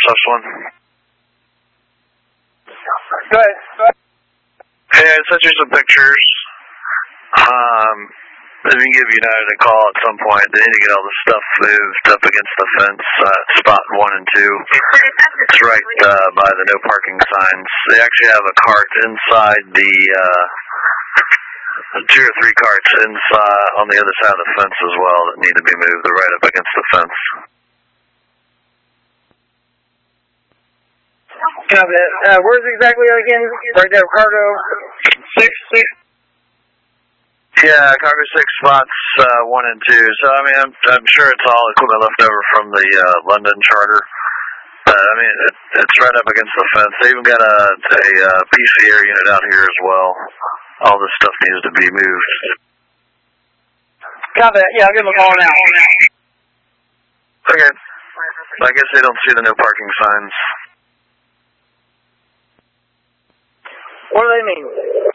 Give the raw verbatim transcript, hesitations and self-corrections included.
Sus one. Go ahead. Go ahead. Hey, I sent you some pictures. Um, if you can give United a call at some point, they need to get all the stuff moved up against the fence, uh, spot one and two. It's right uh, by the no parking signs. They actually have a cart inside the, uh, two or three carts inside on the other side of the fence as well that need to be moved. They're right up against the fence. Copy that. Uh, where's exactly again? Right there, cargo six, six. Yeah, cargo six spots uh, one and two. So I mean, I'm, I'm sure it's all equipment left over from the uh, London charter. But I mean, it, it's right up against the fence. They even got a, a, a P C air unit out here as well. All this stuff needs to be moved. Copy that. Yeah, I'll give them a call now. Okay. I guess they don't see the no parking signs. What do they mean?